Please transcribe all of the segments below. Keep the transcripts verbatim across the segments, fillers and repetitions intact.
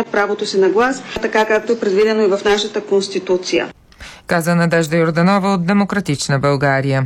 упражнят правото си на глас, така както е предвидено и в нашата Конституция. Каза Надежда Йорданова от Демократична България.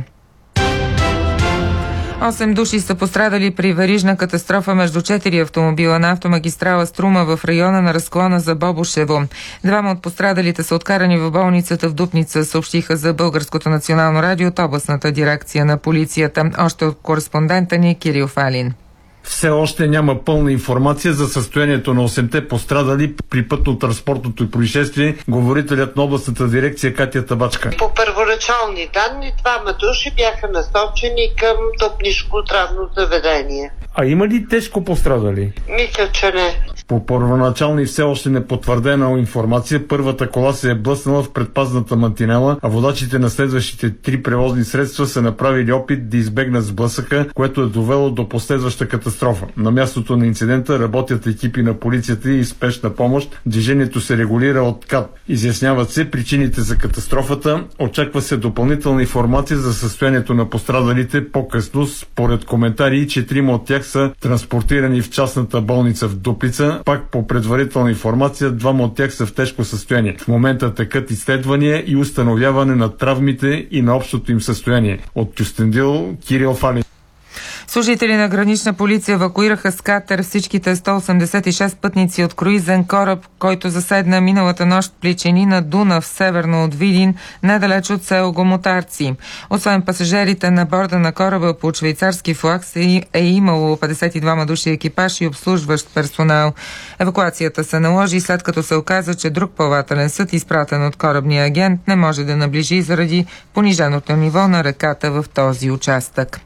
Осем души са пострадали при верижна катастрофа между четири автомобила на автомагистрала Струма в района на разклона за Бобошево. Двама от пострадалите са откарани в болницата в Дупница, съобщиха за Българското национално радио от областната дирекция на полицията. Още от кореспондента ни Кирил Фалин. Все още няма пълна информация за състоянието на осемте пострадали при пътно-транспортното происшествие, говорителят на областната дирекция Катя Табачка. По първоначални данни, двама души бяха насочени към Дупнишко здравно заведение. А има ли тежко пострадали? Мисля, че не. По първоначални все още непотвърдена информация, първата кола се е блъснала в предпазната мантинела, а водачите на следващите три превозни средства са направили опит да избегнат сблъсъка, което е довело до последваща катастрофа. На мястото на инцидента работят екипи на полицията и спешна помощ. Движението се регулира от КАТ. Изясняват се причините за катастрофата. Очаква се допълнителна информация за състоянието на пострадалите по-късно, според коментари, че трима от тях са транспортирани в частната болница в Дупница. Пак по предварителна информация, двама от тях са в тежко състояние. В момента текат изследвания и установяване на травмите и на общото им състояние. От Кюстендил, Кирил Фалин. Служители на гранична полиция евакуираха с катер всичките сто осемдесет и шест пътници от круизен кораб, който заседна миналата нощ в плеченина Дунав, северно от Видин, недалеч от село Гомотарци. Освен пасажирите на борда на кораба под швейцарски флаг е имало петдесет и двама души екипаж и обслужващ персонал. Евакуацията се наложи след като се оказа, че друг плавателен съд, изпратен от корабния агент, не може да наближи заради пониженото ниво на реката в този участък.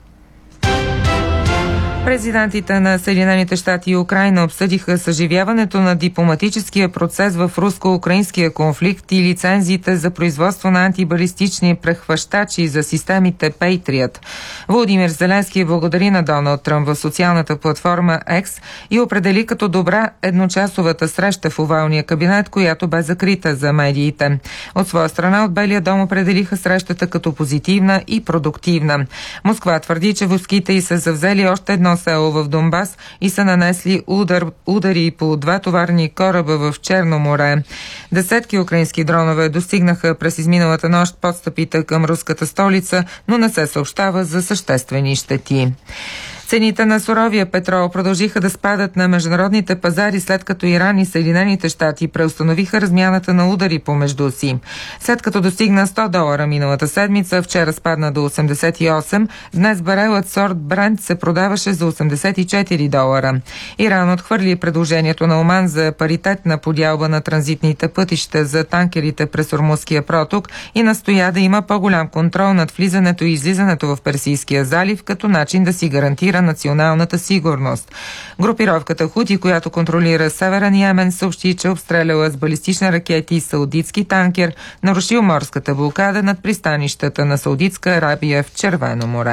Президентите на Съединените щати и Украйна обсъдиха съживяването на дипломатическия процес в руско-украинския конфликт и лицензиите за производство на антибалистични прехващачи за системите Patriot. Володимир Зеленски благодари на Доналд Тръмп в социалната платформа X и определи като добра едночасовата среща в овалния кабинет, която бе закрита за медиите. От своя страна от Белия дом определиха срещата като позитивна и продуктивна. Москва твърди, че войските й са завзели още едно село в Донбас и са нанесли удар, удари по два товарни кораба в Черно море. Десетки украински дронове достигнаха през изминалата нощ подстъпите към руската столица, но не се съобщава за съществени щети. Цените на суровия петрол продължиха да спадат на международните пазари, след като Иран и Съединените щати преустановиха размяната на удари помежду си. След като достигна сто долара миналата седмица, вчера спадна до осемдесет и осем, днес барелът сорт Брент се продаваше за осемдесет и четири долара. Иран отхвърли предложението на Оман за паритетна подялба на транзитните пътища за танкерите през Ормузския проток и настоя да има по-голям контрол над влизането и излизането в Персийския залив, като начин да си гарантира националната сигурност. Групировката Хути, която контролира Северен Йемен, съобщи, че обстреляла с балистични ракети саудитски танкер, нарушил морската блокада над пристанищата на Саудитска Арабия в Червено море.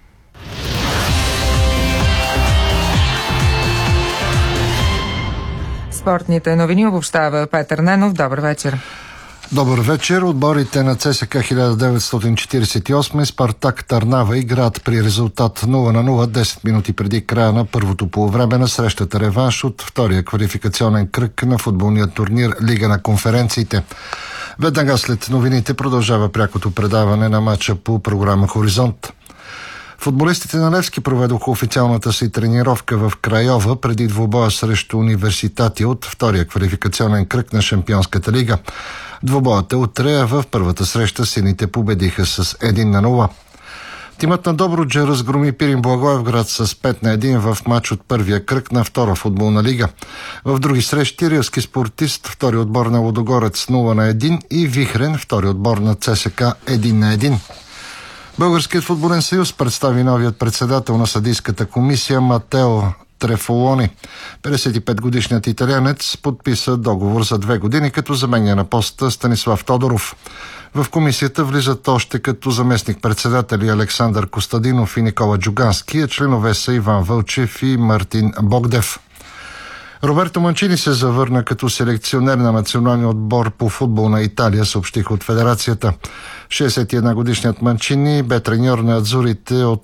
Спортните новини обобщава Петър Ненов. Добър вечер. Добър вечер. Отборите на ЦСКА хиляда деветстотин четиридесет и осем и Спартак Търнава играят при резултат нула на нула десет минути преди края на първото полувреме на срещата реванш от втория квалификационен кръг на футболния турнир Лига на конференциите. Веднага след новините продължава прякото предаване на матча по програма Хоризонт. Футболистите на Левски проведоха официалната си тренировка в Крайова преди двубоя срещу Университати от втория квалификационен кръг на Шампионската лига. Двубоят е утре, а в първата среща сините победиха с едно на нула. Тимът на Добруджа разгроми Пирин Благоевград с пет на едно в матч от първия кръг на втора футболна лига. В други срещи Рилски спортист, втори отбор на Лудогорец нула на едно и Вихрен, втори отбор на ЦСКА едно на едно. Българският футболен съюз представи новият председател на съдийската комисия Матео Трефолони. петдесет и пет годишният италианец подписа договор за две години, като заменя на поста Станислав Тодоров. В комисията влизат още като заместник-председатели Александър Костадинов и Никола Джугански, а членове са Иван Вълчев и Мартин Богдев. Роберто Манчини се завърна като селекционер на националния отбор по футбол на Италия, съобщиха от федерацията. шестдесет и една годишният Манчини бе треньор на адзурите от